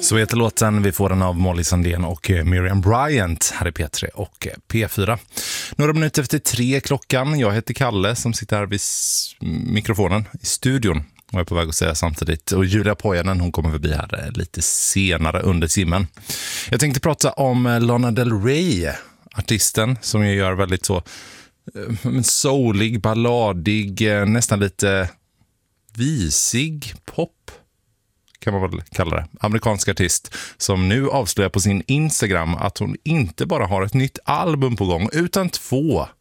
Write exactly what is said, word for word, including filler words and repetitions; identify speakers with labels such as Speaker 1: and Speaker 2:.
Speaker 1: Så heter låten. Vi får den av Molly Sandén och Miriam Bryant här i P tre och P fyra. Några minuter efter tre klockan. Jag heter Kalle som sitter här vid mikrofonen i studion och är på väg att säga samtidigt. Och Julia Pojanen, hon kommer förbi här lite senare under timmen. Jag tänkte prata om Lana Del Rey, artisten som ju gör väldigt så soulig, balladig, nästan lite visig pop kan man väl kalla det. Amerikansk artist som nu avslöjar på sin Instagram att hon inte bara har ett nytt album på gång utan två